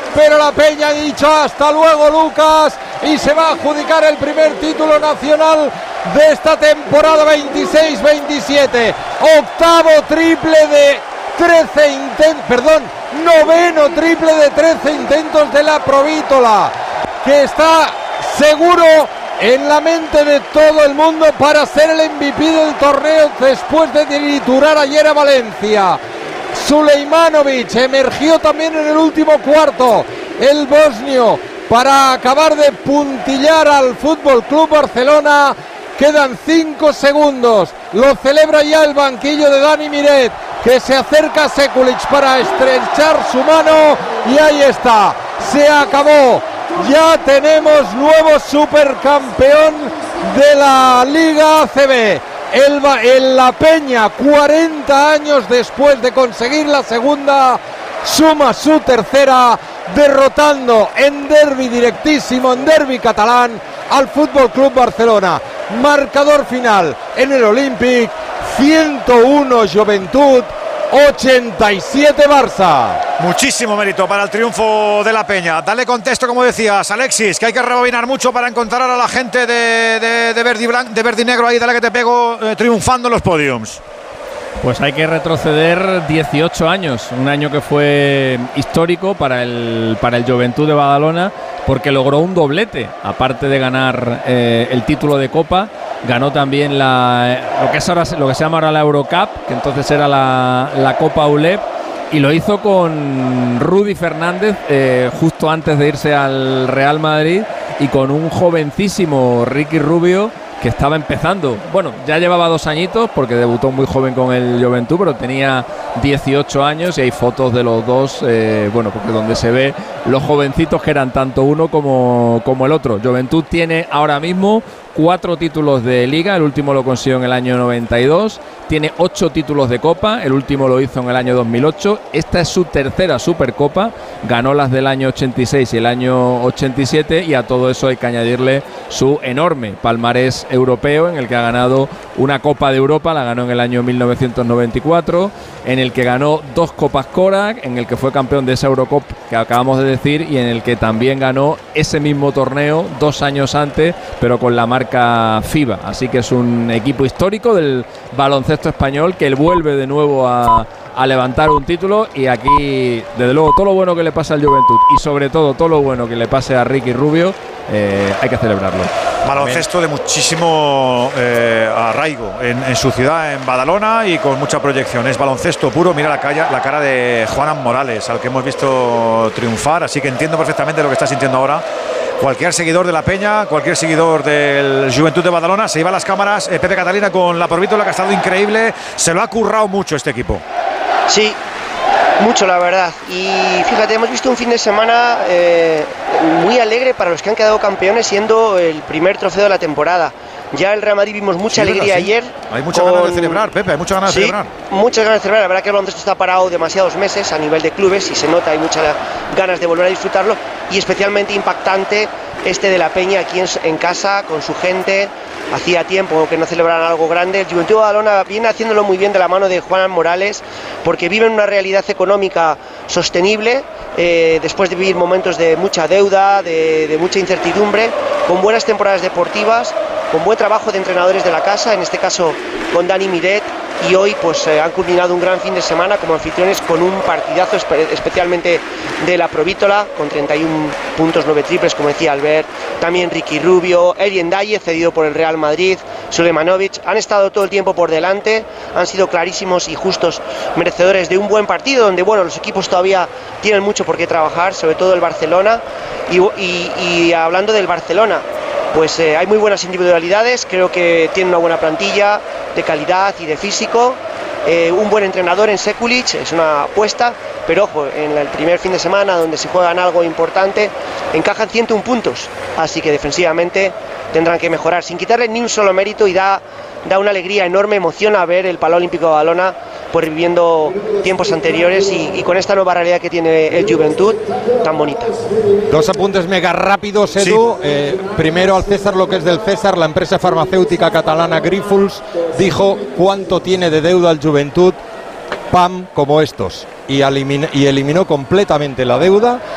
pero la Peña ha dicho hasta luego, Lucas, y se va a adjudicar el primer título nacional de esta temporada 26-27. Octavo triple de 13 intentos, noveno triple de 13 intentos de la Provítola, que está seguro en la mente de todo el mundo para ser el MVP del torneo después de triturar ayer a Valencia. Sulejmanovic emergió también en el último cuarto, el bosnio, para acabar de puntillar al Fútbol Club Barcelona. Quedan 5 segundos, lo celebra ya el banquillo de Dani Miret, que se acerca a Sekulic para estrechar su mano, y ahí está, se acabó. Ya tenemos nuevo supercampeón de la Liga ACB. La Peña, 40 años después de conseguir la segunda, suma su tercera, derrotando en derbi directísimo, en derbi catalán, al Fútbol Club Barcelona. Marcador final en el Olímpic: 101 Joventut, 87 Barça. Muchísimo mérito para el triunfo de la Peña. Dale contexto, como decías, Alexis, que hay que rebobinar mucho para encontrar a la gente de verde y negro ahí, dale que te pego, triunfando en los podiums. Pues hay que retroceder 18 años, un año que fue histórico para el Joventut de Badalona, porque logró un doblete, aparte de ganar el título de Copa. Ganó también lo que se llama ahora la Eurocup, que entonces era la Copa ULEP, y lo hizo con Rudy Fernández justo antes de irse al Real Madrid, y con un jovencísimo Ricky Rubio, que estaba empezando. Bueno, ya llevaba 2 añitos porque debutó muy joven con el Joventut, pero tenía 18 años y hay fotos de los dos, porque donde se ve los jovencitos que eran tanto uno como el otro. Joventut tiene ahora mismo 4 títulos de Liga, el último lo consiguió en el año 92, tiene 8 títulos de Copa, el último lo hizo en el año 2008, esta es su tercera Supercopa, ganó las del año 86 y el año 87, y a todo eso hay que añadirle su enorme palmarés europeo, en el que ha ganado una Copa de Europa, la ganó en el año 1994, en el que ganó 2 Copas Korak, en el que fue campeón de esa Eurocup que acabamos de decir, y en el que también ganó ese mismo torneo 2 años antes, pero con la marca FIBA. Así que es un equipo histórico del baloncesto español, que él vuelve de nuevo a levantar un título, y aquí desde luego todo lo bueno que le pasa al Joventut, y sobre todo lo bueno que le pase a Ricky Rubio, hay que celebrarlo. Baloncesto de muchísimo arraigo en su ciudad, en Badalona, y con mucha proyección. Es baloncesto puro. Mira la cara de Juanan Morales, al que hemos visto triunfar, así que entiendo perfectamente lo que está sintiendo ahora cualquier seguidor de la Peña, cualquier seguidor del Joventut de Badalona. Se iba a las cámaras Pepe Catalina con la Provítola, que ha estado increíble. Se lo ha currado mucho este equipo. Sí, mucho, la verdad. Y fíjate, hemos visto un fin de semana muy alegre para los que han quedado campeones, siendo el primer trofeo de la temporada. Ya el Real Madrid vimos mucha alegría ayer. Hay muchas ganas de celebrar, Pepe, hay muchas ganas de celebrar. Muchas ganas de celebrar. La verdad que el baloncesto está parado demasiados meses a nivel de clubes, y se nota, hay muchas ganas de volver a disfrutarlo, y especialmente impactante este de la Peña aquí en casa, con su gente. Hacía tiempo que no celebraran algo grande. El Joventut de Badalona viene haciéndolo muy bien de la mano de Juanan Morales, porque viven una realidad económica sostenible, después de vivir momentos de mucha deuda, de mucha incertidumbre, con buenas temporadas deportivas, con buen trabajo de entrenadores de la casa, en este caso con Dani Miret, y hoy pues han culminado un gran fin de semana como anfitriones con un partidazo, especialmente de la Provítola, con 31 puntos, 9 triples, como decía Albert, también Ricky Rubio, Eli Ndaye, cedido por el Real Madrid, Sulejmanovic. Han estado todo el tiempo por delante, han sido clarísimos y justos merecedores de un buen partido, donde los equipos todavía tienen mucho por qué trabajar, sobre todo el Barcelona. Y hablando del Barcelona, pues hay muy buenas individualidades, creo que tiene una buena plantilla de calidad y de físico, un buen entrenador en Sekulic, es una apuesta, pero ojo, en el primer fin de semana, donde se juegan algo importante, encajan 101 puntos, así que defensivamente tendrán que mejorar, sin quitarle ni un solo mérito, y da una alegría enorme, emociona ver el Palau Olímpico de Badalona pues viviendo tiempos anteriores, y con esta nueva realidad que tiene el Joventut tan bonita. 2 apuntes mega rápidos, Edu. Sí. Primero, al César lo que es del César. La empresa farmacéutica catalana Grifols dijo cuánto tiene de deuda el Joventut, PAM, como estos, y eliminó completamente la deuda,